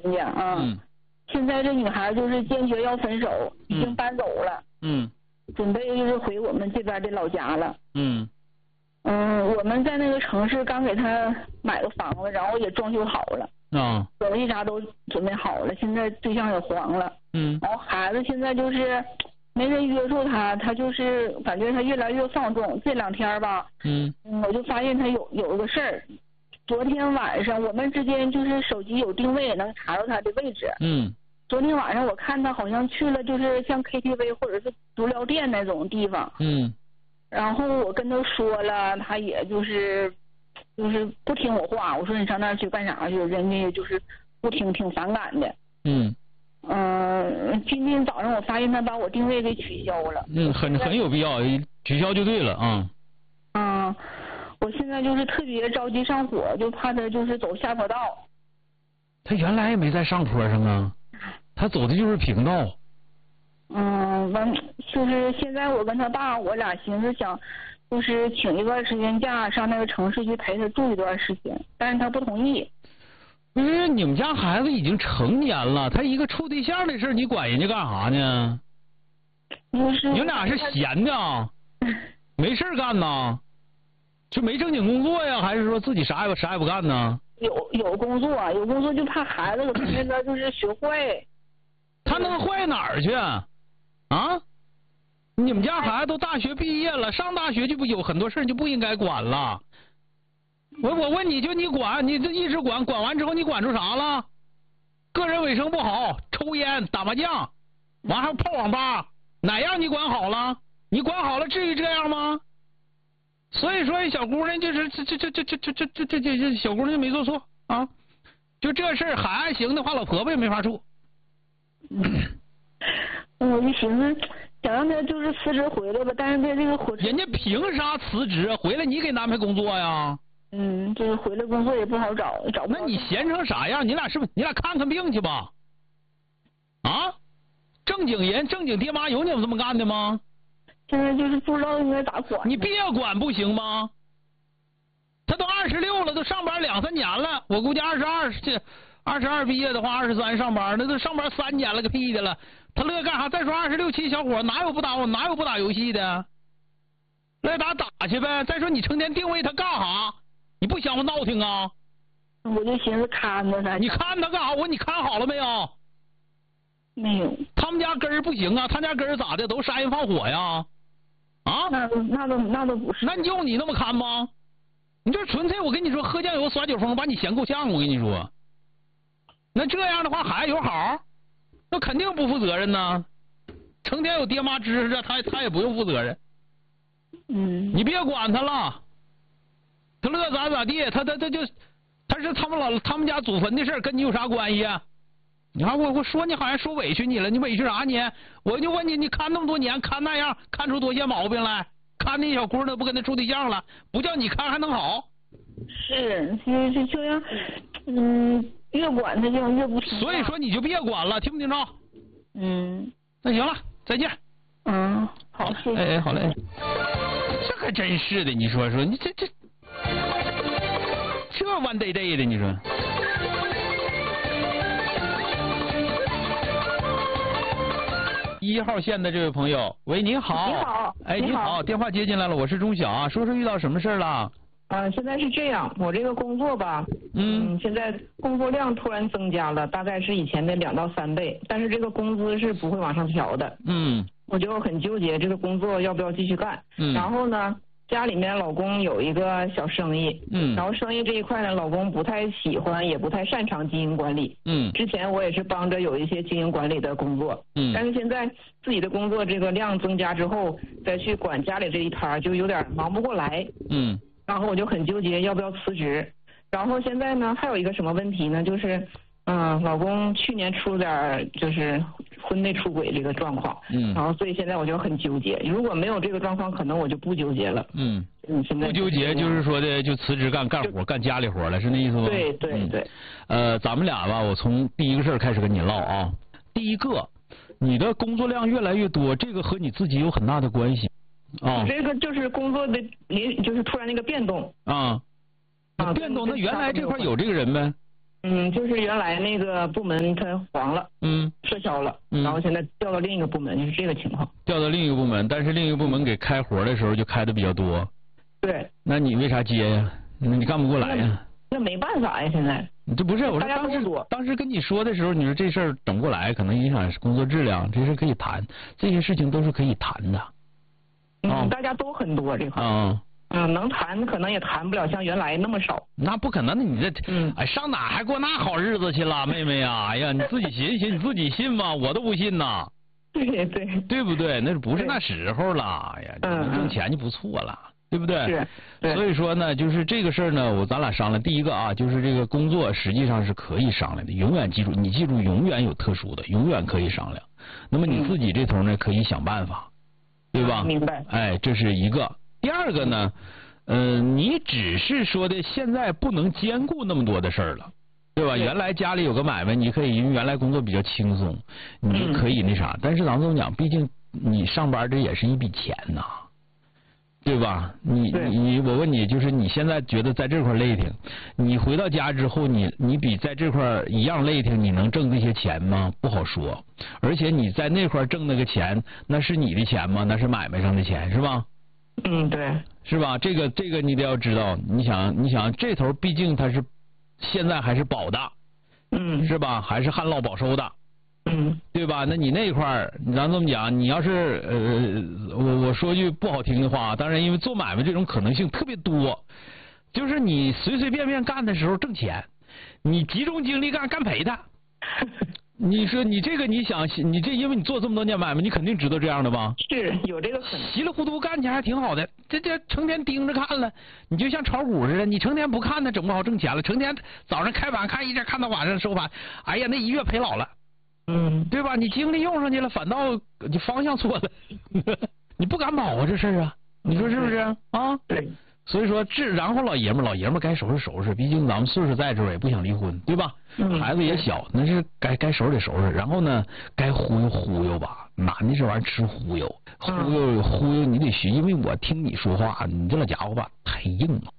家啊。现在这女孩就是坚决要分手，已经搬走了。准备就是回我们这边的老家了。我们在那个城市刚给她买个房子，然后也装修好了。手续啥都准备好了，现在对象也黄了。然后孩子现在就是没人约束他，他就是感觉他越来越放纵。这2天吧，我就发现他有个事儿。昨天晚上我们之间就是手机有定位，能查到他的位置。昨天晚上我看他好像去了，就是像 KTV 或者是足疗店那种地方。然后我跟他说了，他也就是不听我话。我说你上那儿去干啥去？人家就是不听，挺反感的。今天早上我发现他把我定位给取消了。 很有必要，取消就对了啊。 我现在就是特别着急上火，就怕他就是走下坡道。 他原来也没在上坡上啊，他走的就是平道。 就是现在我跟他爸，我俩寻思想，就是请一段时间假，上那个城市去陪他住一段时间，但是他不同意。 你们家孩子已经成年了，他一个处对象的事你管人家干啥呢？你们俩是闲的啊？没事干呢？就没正经工作呀？还是说自己啥也不干呢？ 有工作，就怕孩子搁那边就是学坏。 他能坏哪儿去？你们家孩子都大学毕业了，上大学就不有很多事就不应该管了。我问你，就你管，你这一直管完之后你管出啥了？个人卫生不好，抽烟打麻将，完还泡网吧，哪样你管好了？你管好了至于这样吗？所以说小姑娘就是这小姑娘没做错啊，就这事儿还行的话，老婆婆也没法处。 我就寻思想让他就是辞职回来吧，但是在这个火车， 人家凭啥辞职回来？你给安排工作呀？ 就是回来工作也不好找不到。 那你闲成啥样？你俩是不是？你俩看看病去吧。正经人正经爹妈有你们这么干的吗？ 现在就是不知道应该咋管。 你别管不行吗？他都26了，都上班2、3年了。我估计22毕业的话，23上班，那都上班3年了，个屁的了。他乐干啥？再说26、7小伙哪有不打游戏的？来打去呗。再说你成天定位他干啥？你不想我闹挺啊？ 我就寻思看着他。 你看他干啥？你看好了没有？ 没有。 他们家根儿不行啊，他家根儿咋的？都杀人放火呀？ 那都不是。 那你有你那么看吗？你这纯粹我跟你说，喝酱油耍酒疯，把你嫌够呛。我跟你说，那这样的话孩子有好，那肯定不负责任呐。成天有爹妈支持着他也不用负责任。你别管他了，他乐咋地，他是他们家祖坟的事，跟你有啥关系啊？你看我说你好像说委屈你了，你委屈啥你？我就问你，你看那么多年，看那样，看出多些毛病来？看那小姑娘不跟他处对象了，不叫你看还能好？ 是这样，越管他就越不听。 所以说你就别管了，听不听着？那行了，再见。 好，谢谢。 好嘞。这还真是的，你说你这弯嘚嘚的，你说。1号线的这位朋友，喂，您好。 你好。 你好，电话接进来了，我是钟晓啊，说遇到什么事了？ 现在是这样，我这个工作吧，现在工作量突然增加了，大概是以前的2到3倍，但是这个工资是不会往上调的。我就很纠结这个工作要不要继续干。然后呢，家里面老公有一个小生意，然后生意这一块呢，老公不太喜欢，也不太擅长经营管理。之前我也是帮着有一些经营管理的工作。但是现在自己的工作这个量增加之后，再去管家里这一摊就有点忙不过来。然后我就很纠结要不要辞职。然后现在呢，还有一个什么问题呢？就是老公去年出点就是婚内出轨这个状况。然后所以现在我就很纠结，如果没有这个状况，可能我就不纠结了。现在不纠结就是说的就辞职干活干家里活了，是那意思吗？ 对。 咱们俩吧，我从第一个事开始跟你唠啊。第一个，你的工作量越来越多，这个和你自己有很大的关系。 这个就是工作的就是突然那个变动。 变动，那原来这块有这个人呗？ 就是原来那个部门它黄了，撤销了，然后现在调到另一个部门，就是这个情况。调到另一个部门，但是另一个部门给开活的时候就开的比较多。 对。 那你为啥接呀？那你干不过来呀？ 那没办法呀，现在。 这不是我说当时跟你说的时候，你说这事儿整不过来，可能影响工作质量，这事可以谈，这些事情都是可以谈的。 大家都很多这块。能谈可能也谈不了像原来那么少。 那不可能的，你这哎上哪还过那好日子去了，妹妹呀？哎呀，你自己寻寻，你自己信吗？我都不信呐。 对， 对不对？那不是那时候了，哎呀，能挣钱就不错了。对不对？ 是。 所以说呢，就是这个事儿呢，咱俩商量。第一个啊，就是这个工作实际上是可以商量的，永远记住，你记住，永远有特殊的，永远可以商量。那么你自己这头呢，可以想办法，对吧？ 明白。 哎，这是一个。第二个呢，你只是说的现在不能兼顾那么多的事儿了，对吧？原来家里有个买卖，你可以因为原来工作比较轻松，你就可以那啥。但是咱这么讲，毕竟你上班这也是一笔钱呐。对吧？我问你，就是你现在觉得在这块累挺，你回到家之后，你比在这块一样累挺，你能挣那些钱吗？不好说。而且你在那块挣那个钱，那是你的钱吗？那是买卖上的钱，是吧？ 对。 是吧？这个你得要知道。你想这头毕竟它是现在还是保的，是吧？还是旱涝保收的。对吧？那你那块儿，咱这么讲，你要是我说句不好听的话，当然因为做买卖这种可能性特别多，就是你随随便便干的时候挣钱，你集中精力干赔他。你说你这个你想你这因为你做这么多年买卖，你肯定知道这样的吧？ 是有这个可能。 稀里糊涂干起来还挺好的，这成天盯着看了，你就像炒股似的，你成天不看，那整不好挣钱了。成天早上开盘看一直看到晚上收盘，哎呀，那一月赔老了。对吧？你精力用上去了，反倒你方向错了，你不敢跑啊这事儿啊，你说是不是啊？ 对。 所以说然后老爷们该收拾，毕竟咱们岁数在这儿也不想离婚，对吧？孩子也小，那是该收拾得收拾。然后呢，该忽悠吧，男的这玩意儿吃忽悠，忽悠你得学，因为我听你说话，你这老家伙吧太硬了。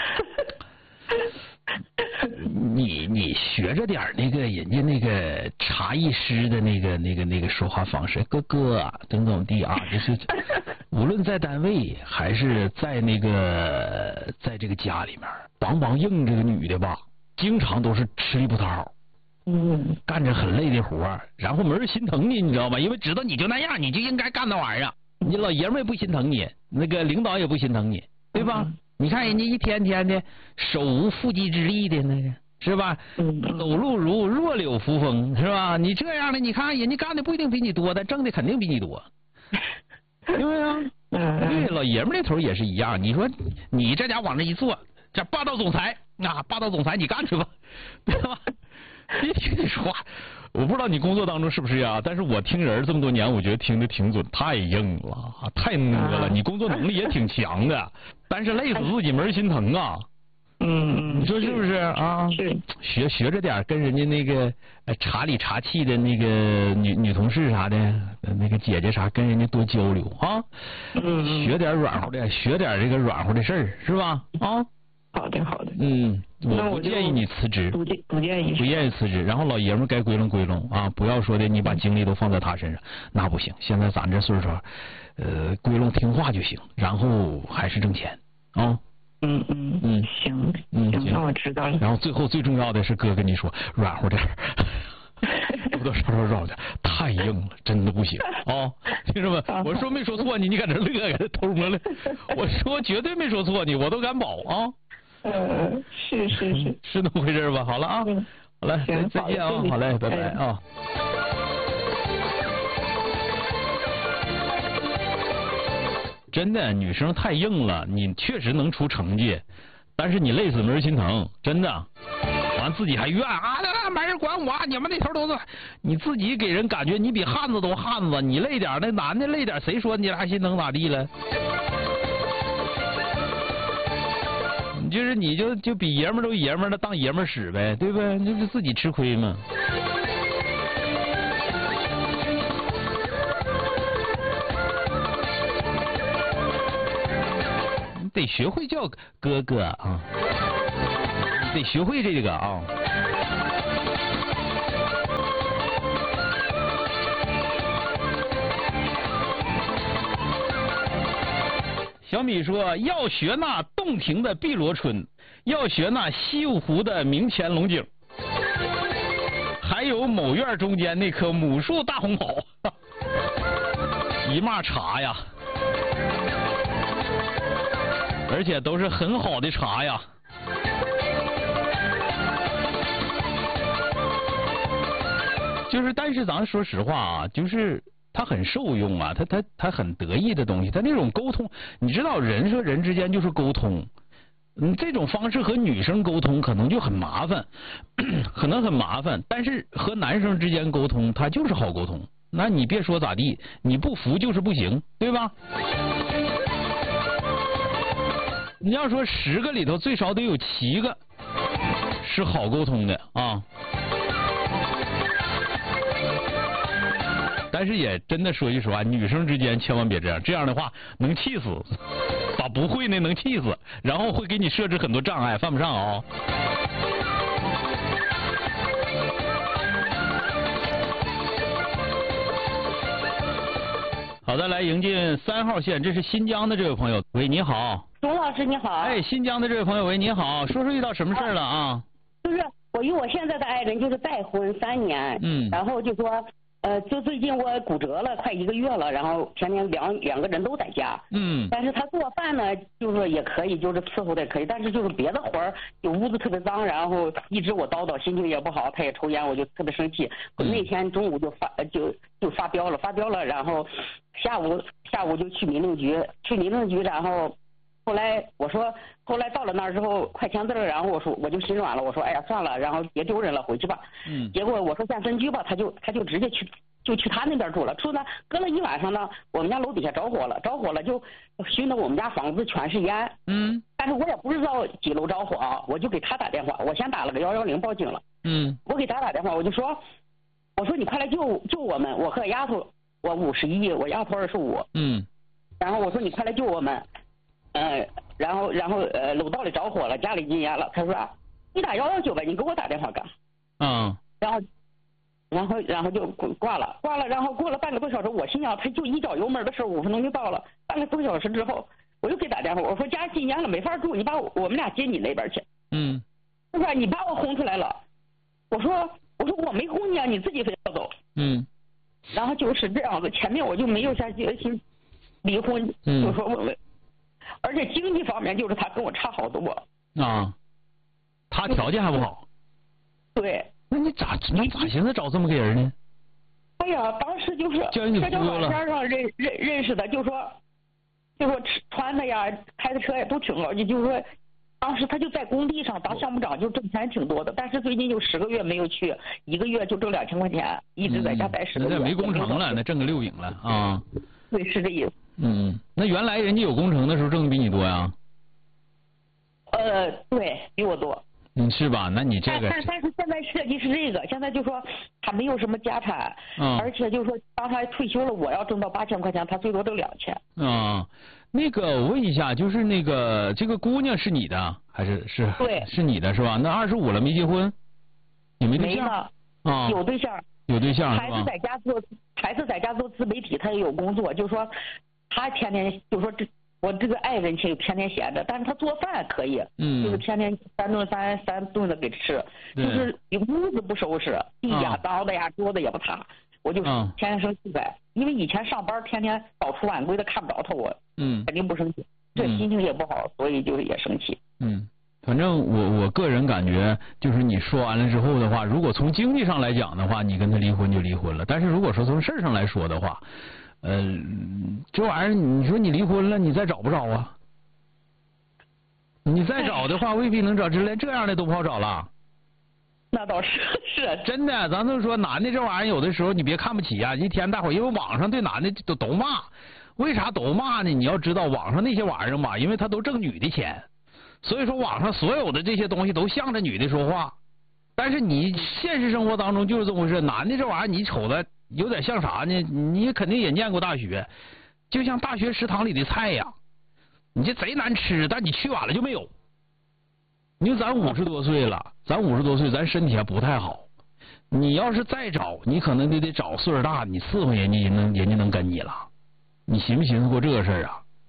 你学着点那个人家那个茶艺师的那个说话方式，哥啊，怎么地啊，就是无论在单位还是在在这个家里面，梆硬这个女的吧，经常都是吃力不讨好，干着很累的活，然后没人心疼你，你知道吧？因为知道你就那样，你就应该干那玩意儿，你老爷们也不心疼你，那个领导也不心疼你，对吧？你看人家一天天的手无缚鸡之力的那个，是吧？走路如弱柳扶风，是吧？你这样的，你看人家干的不一定比你多，但挣的肯定比你多，对不对啊？对，老爷们那头也是一样。你说你这家往那一坐，这霸道总裁，霸道总裁你干去吧，对吧？别听你说话。我不知道你工作当中是不是啊？但是我听人这么多年，我觉得听得挺准，太硬了，太讷了。你工作能力也挺强的，但是累死自己没人心疼啊。你说是不是啊？是。学着点，跟人家那个茶里茶气的那个女同事啥的，那个姐姐啥，跟人家多交流啊。学点软乎的，学点这个软乎的事儿，是吧？啊。 好的。 我不建议你辞职， 不建议辞职。然后老爷们该归拢啊，不要说的你把精力都放在他身上，那不行。现在咱这岁数，归拢听话就行，然后还是挣钱啊。 行，那我知道了。 然后最后最重要的是哥跟你说，软乎点，不都绕的，太硬了，真的不行啊！听着没？我说没说错你，你搁这乐，搁这偷摸了。我说绝对没说错你，我都敢保啊！ 是那么回事吧？好了啊，好嘞，再见啊，好嘞，拜拜啊。真的，女生太硬了，你确实能出成绩，但是你累死没人心疼，真的。完自己还怨啊，没人管我，你们那头都是，你自己给人感觉你比汉子都汉子，你累点，那男的累点，谁说你俩心疼咋地了？你就比爷们都爷们的当爷们使呗，对不对？就是自己吃亏嘛。你得学会叫哥哥啊，得学会这个啊。 小米说要学那洞庭的碧螺春，要学那西湖的明乾龙井，还有某院中间那棵母树大红袍。一码茶呀，而且都是很好的茶呀。就是，但是咱说实话啊，就是它很受用啊，它很得意的东西，它那种沟通，你知道，人和人之间就是沟通，这种方式和女生沟通可能就很麻烦，可能很麻烦，但是和男生之间沟通，它就是好沟通。那你别说咋地，你不服就是不行，对吧？你要说10个里头最少得有7个是好沟通的啊。但是也真的说句实话，女生之间千万别这样，这样的话能气死，把不会的能气死，然后会给你设置很多障碍，犯不上啊。好的，来迎进3号线，这是新疆的这位朋友，喂，你好。 钟老师你好。 哎，新疆的这位朋友，喂，你好，说说遇到什么事了啊？ 就是我与我现在的爱人就是再婚3年，然后就说。就最近我骨折了，快1个月了，然后天天两个人都在家，但是他做饭呢，就是也可以，就是伺候的也可以，但是就是别的活儿，就屋子特别脏，然后一直我叨叨，心情也不好，他也抽烟，我就特别生气。那天中午就发飙了，然后下午就去民政局，然后后来到了那儿之后，快签字了，然后我就心软了，我说哎呀算了，然后别丢人了，回去吧。结果我说县分局吧，他就直接去他那边住了，住那隔了1晚上呢，我们家楼底下着火了就熏得我们家房子全是烟。但是我也不知道几楼着火啊，我就给他打电话，我先打了个110报警了。我给他打电话，我说你快来救我们，我和丫头，我51，我丫头25。然后我说你快来救我们。然后楼道里着火了，家里进烟了。他说你打119吧，你给我打电话干。然后就挂了，然后过了半个多小时，我心想他就一脚油门的事，5分钟就到了。半个多小时之后，我又给打电话，我说家进烟了，没法住，你把我们俩接你那边去。他说你把我轰出来了。我说我没轰你啊，你自己非要走。然后就是这样子，前面我就没有下决心离婚，就说我。而且经济方面就是他跟我差好多啊，他条件还不好。 对。 那你咋寻思找这么个人呢？ 哎呀，当时就是社交软件上认识的，就说穿的呀，开的车也都挺高级，就是说当时他就在工地上当项目长，就挣钱挺多的，但是最近就10个月没有去，1个月就挣2000块钱，一直在家待10个月。 那没工程了，那挣个6影了啊。 对，是这意思。 那原来人家有工程的时候挣的比你多呀？ 对，比我多。 是吧？那你这个。 但是现在设计是这个，现在就说他没有什么家产，而且就说当他退休了，我要挣到8000块钱，他最多挣2000。 那个我问一下，就是那个这个姑娘是你的还是？ 对， 是你的是吧？那25了没结婚？你没对象？ 有对象。 有对象孩子在家做自媒体，他也有工作，就是说他天天就说我这个爱人天天闲着，但是他做饭可以，就是天天3顿的给吃，就是屋子不收拾，地呀脏的呀，桌子也不擦，我就天天生气呗。因为以前上班天天早出晚归的看不着他，我肯定不生气，这心情也不好，所以就也生气。 反正我个人感觉，就是你说完了之后的话，如果从经济上来讲的话，你跟他离婚就离婚了。但是如果说从事儿上来说的话，这玩意儿你说你离婚了，你再找不着啊？你再找的话，未必能找，连这样的都不好找了。 那倒是真的，咱都说男的这玩意儿，有的时候你别看不起啊，一天大伙因为网上对男的都骂，为啥都骂呢？你要知道网上那些玩意儿嘛，因为他都挣女的钱。所以说网上所有的这些东西都向着女的说话，但是你现实生活当中就是这么回事。男的这玩意儿你瞅着有点像啥呢？你肯定也念过大学，就像大学食堂里的菜呀，你这贼难吃，但你去晚了就没有。你说咱50多岁了，咱身体还不太好，你要是再找，你可能得找岁数大，你伺候人家能跟你了，你寻不寻思过这个事儿啊？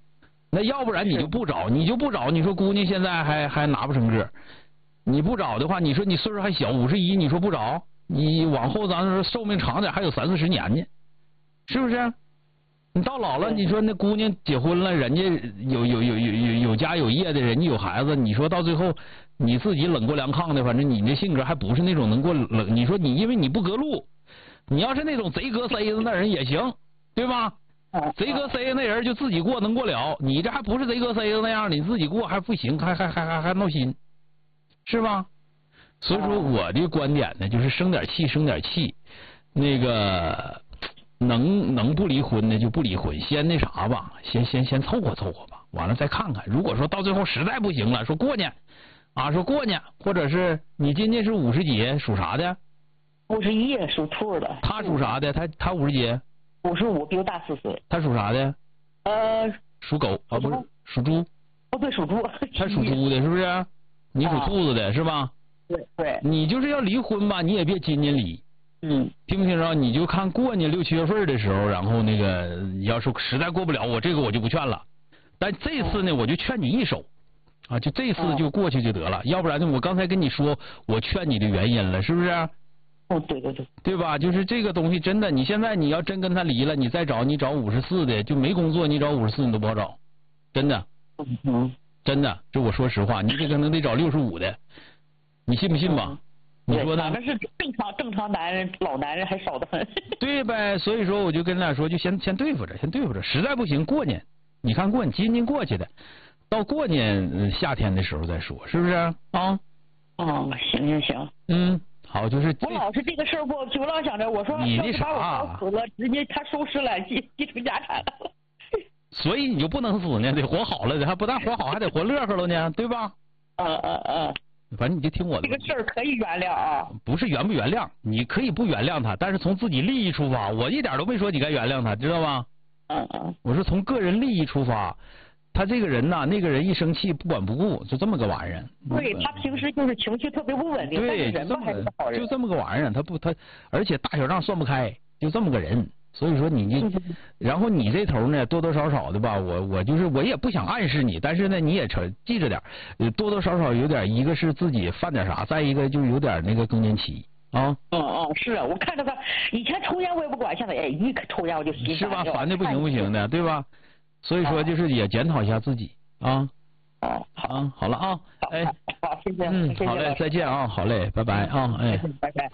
那要不然你就不找，你说姑娘现在还拿不成个，你不找的话，你说你岁数还小，51，你说不找，你往后咱说寿命长点，还有30-40年呢，是不是？你到老了，你说那姑娘结婚了，人家有家有业的，人家有孩子，你说到最后你自己冷过凉炕的，反正你那性格还不是那种能过冷。你说你因为你不隔路，你要是那种贼哥塞子那人也行，对吧？贼哥塞子那人就自己过能过了，你这还不是贼哥塞子那样，你自己过还不行，还闹心，是吧？所以说我的观点呢，就是生点气，那个。能不离婚的就不离婚，先那啥吧，先凑合吧，完了再看看。如果说到最后实在不行了，说过年，或者是你今年是50几，属啥的 ？51，属兔的。 他属啥的？他50几 ？55，比我大4岁。 他属啥的？属狗啊，不是属猪。 哦，对，属猪。 他属猪的，是不是？你属兔子的是吧？ 对。 你就是要离婚吧，你也别今年离。听不听着？你就看过年6、7月份的时候，然后那个要是实在过不了，我就不劝了。但这次呢，我就劝你一手啊，就这次就过去就得了。要不然呢，我刚才跟你说我劝你的原因了，是不是？ 对， 对吧？就是这个东西真的，你现在你要真跟他离了，你再找54的就没工作，你找54你都不好找，真的。真的，这我说实话，你这可能得找65的，你信不信吧？你说呢？ 反正是正常男人，老男人还少得很。 对呗，所以说我就跟他说，就先对付着，实在不行过年，你看过年今年过去的，到过年夏天的时候再说，是不是啊？ 行。 好，就是我老是这个事儿过不去，我老想着，我说你那啥， 我死了，直接他收拾了，继承家产了。 所以你就不能死呢，得活好了，还不但活好，还得活乐呵了呢，对吧？反正你就听我的。 这个事儿可以原谅啊。不是原不原谅，你可以不原谅他，但是从自己利益出发，我一点都没说你该原谅他，知道吗？我是从个人利益出发，他这个人呐，那个人一生气不管不顾，就这么个玩意儿。 对，他平时就是情绪特别不稳定，但是人吧还是好人。 就这么个玩意儿，他而且大小账算不开，就这么个人。所以说你就，然后你这头呢，多多少少的吧，我也不想暗示你，但是呢，你也记着点，多多少少有点，一个是自己犯点啥，再一个就有点那个更年期啊。 是啊，我看着他以前抽烟我也不管，现在一抽烟我就心是吧，烦的不行不行的，对吧？所以说就是也检讨一下自己啊。好了啊， 好，谢谢。 好嘞，再见啊，好嘞，拜拜啊， 拜拜。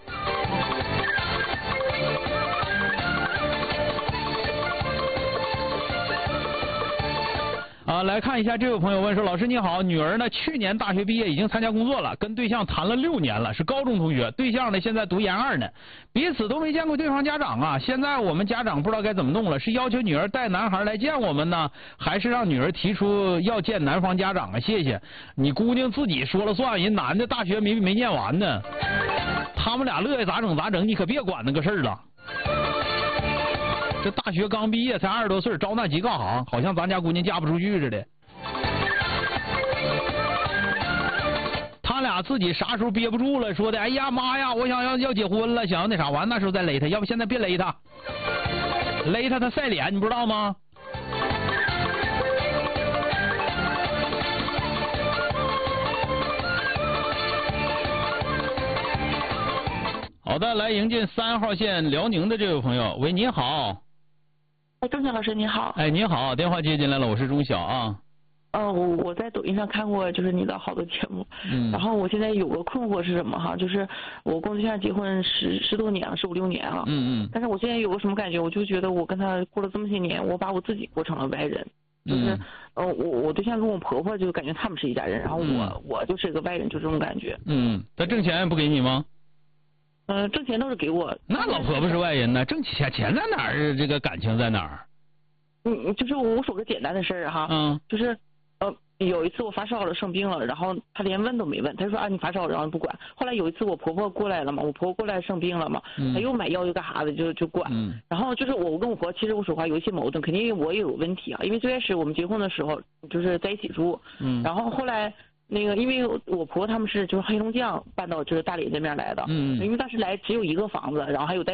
来看一下这位朋友问说，老师你好，女儿呢去年大学毕业，已经参加工作了，跟对象谈了6年了，是高中同学，对象呢现在读研2呢，彼此都没见过对方家长啊，现在我们家长不知道该怎么弄了，是要求女儿带男孩来见我们呢，还是让女儿提出要见男方家长啊？谢谢。你姑娘自己说了算，人男的大学没念完呢，他们俩乐意咋整，你可别管那个事儿了。这大学刚毕业才20多岁，着那急干啥？好像咱家姑娘嫁不出去似的。他俩自己啥时候憋不住了，说的哎呀妈呀，我想要结婚了，想要那啥，完那时候再勒他，要不现在别勒他，勒他晒脸，你不知道吗？好的，来迎进3号线辽宁的这位朋友，喂，你好。 钟晓老师你好。 你好，电话接进来了，我是钟晓啊。 我在抖音上看过就是你的好多节目，然后我现在有个困惑是什么哈，就是我跟对象结婚十多年了，15、16年了，但是我现在有个什么感觉，我就觉得我跟他过了这么些年，我把我自己过成了外人，就是我对象跟我婆婆就感觉他们是一家人，然后我就是一个外人，就这种感觉。 他挣钱不给你吗？ 挣钱都是给我。 那老婆婆是外人呢，挣钱在哪儿？这个感情在哪儿？ 就是我说个简单的事儿哈，就是有一次我发烧了生病了，然后他连问都没问，他就说啊你发烧，然后不管。后来有一次我婆婆过来了嘛，我婆婆过来生病了嘛，她又买药又干啥的就管。然后就是我跟我婆其实我说话有一些矛盾，肯定我也有问题啊，因为最开始我们结婚的时候就是在一起住，然后后来。那个，因为我婆他们是就是黑龙江搬到就是大理那边来的，因为当时来只有一个房子，然后还有带